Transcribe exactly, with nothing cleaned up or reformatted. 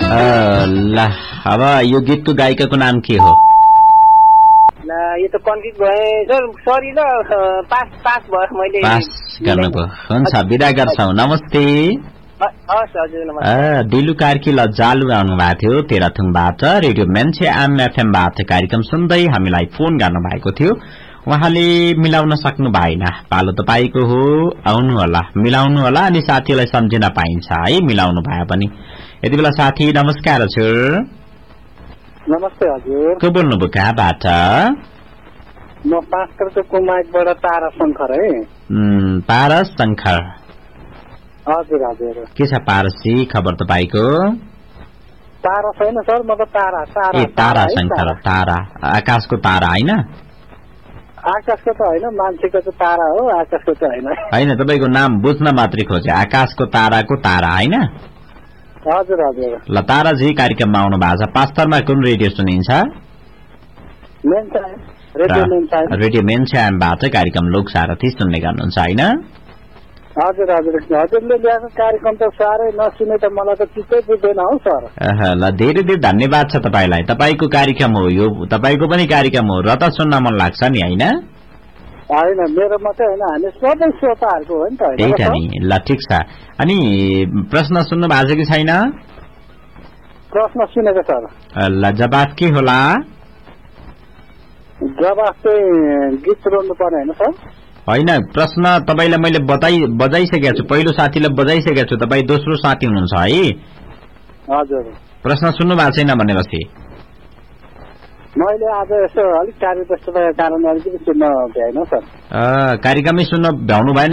ल अब यो गीतको गायिकाको नाम के हो? यो त कन्फ्युज भए सर, सरी ल, पास पास भयो मैले। पास गर्नुभयो, हुन्छ बिदा गर्छौँ, नमस्ते। हस् हजुर नमस्ते। दिलु कार्की लजालु आउनु भएको थियो तेह्रथुमबाट, रेडियो मेन्चे एम एफएमबाट कार्यक्रम सुन्दै हामीलाई फोन गर्नु भएको थियो। उहाँले मिलाउन सक्नु भएन, पालो तपाईको हो, आउनु होला, मिलाउनु होला, अनि साथीलाई सम्झिन पाइन्छ है मिलाउनु भए पनि। यति बेला साथी नमस्कार हजुर। नमस्ते हजुर। को बोल्नुभयो, कहाँबाट? म पाँचकरको कुमाईबाट तारा शङ्कर है। पारस शङ्कर, हजुर हजुर। के छ पारसजी खबर तपाईको? तारा छैन सर, म त तारा तारा। ए तारा शङ्कर, तारा आकाशको तारा होइन? आकाशको त होइन, मान्छेको त तारा हो, आकाशको त होइन। होइन, तपाईँको नाम बुझ्न मात्रै खोजे, आकाशको ताराको तारा होइन? हजुर हजुर। ल ताराजी कार्यक्रममा आउनु भएको छ। पाँचतरमा कुन रेडियो सुनिन्छ? रेडियो मेन्चाबाट कार्यक्रम लोकसारथी सुन्ने गर्नुहुन्छ होइन? हजुर हजुर। हजुरले ल्याएको कार्यक्रम त साह्रै नसुने त मलाई त चित्तै बुझ्दैन हौ सर। ल धेरै धेरै धन्यवाद छ तपाईँलाई। तपाईँको कार्यक्रम हो यो, तपाईँको पनि कार्यक्रम हो र त सुन्न मन लाग्छ नि होइन? होइन, मेरो मात्रै होइन, हामी सबै श्रोताहरूको हो नि त। त्यही त नि। ल ठिक छ। अनि प्रश्न सुन्नु भएको छ कि छैन? प्रश्न सुनेको सर। ल जवाफ के होला? जवाफ चाहिँ गीत रोल्नु पर्ने होइन सर? होइन, प्रश्न तपाईँलाई मैले बताइ बजाइसकेको छु, पहिलो साथीलाई बजाइसकेको छु, तपाईँ दोस्रो साथी हुनुहुन्छ है? हजुर। प्रश्न सुन्नु भएको छैन भनेपछि? मैले आज यसो अलिक कार्यव्यस्तताको कारणले अलिकति सुन्न भ्याएन सर। कार्यक्रमै सुन्न भ्याउनु भएन?